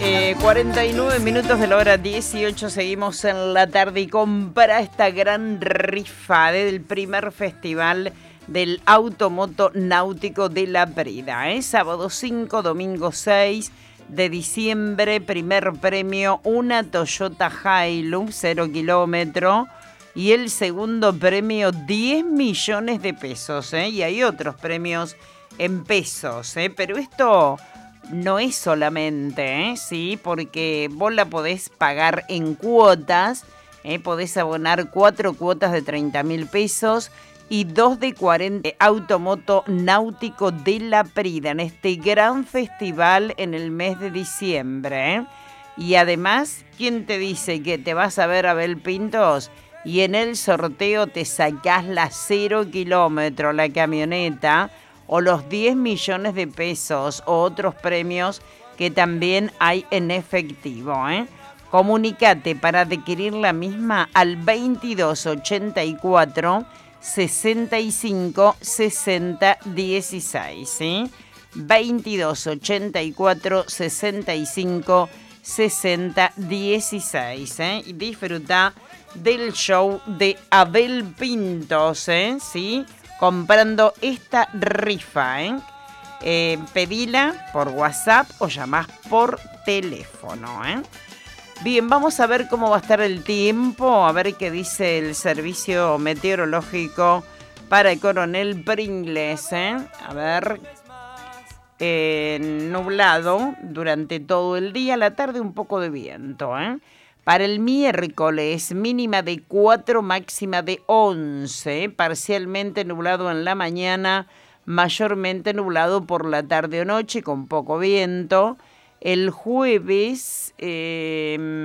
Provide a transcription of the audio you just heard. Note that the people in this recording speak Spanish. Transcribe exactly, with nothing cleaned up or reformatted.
Eh, cuarenta y nueve minutos de la hora dieciocho, seguimos en la tarde y compra esta gran rifa del primer festival del automoto náutico de La Prida. ¿eh? Sábado cinco, domingo seis de diciembre, primer premio, una Toyota Hilux, cero kilómetro. Y el segundo premio, diez millones de pesos. ¿eh? Y hay otros premios en pesos, ¿eh? pero esto no es solamente, ¿eh? sí, porque vos la podés pagar en cuotas, ¿eh? podés abonar cuatro cuotas de treinta mil pesos y dos de cuarenta. Automoto náutico de La Prida en este gran festival en el mes de diciembre. ¿eh? Y además, ¿quién te dice que te vas a ver a Abel Pintos? Y en el sorteo te sacás la cero kilómetro, la camioneta, o los diez millones de pesos o otros premios que también hay en efectivo. ¿eh? Comunicate para adquirir la misma al veintidós ochenta y cuatro sesenta y cinco sesenta dieciséis. ¿sí? veintidós ochenta y cuatro sesenta y cinco sesenta dieciséis. ¿eh? Y disfruta del show de Abel Pintos, ¿eh? ¿sí? comprando esta rifa. ¿eh? Eh, pedila por WhatsApp o llamás por teléfono. ¿eh? Bien, vamos a ver cómo va a estar el tiempo, a ver qué dice el servicio meteorológico para el Coronel Pringles. ¿eh? A ver, eh, nublado durante todo el día, la tarde un poco de viento. ¿eh? Para el miércoles, mínima de cuatro, máxima de once, parcialmente nublado en la mañana, mayormente nublado por la tarde o noche con poco viento. El jueves... Eh,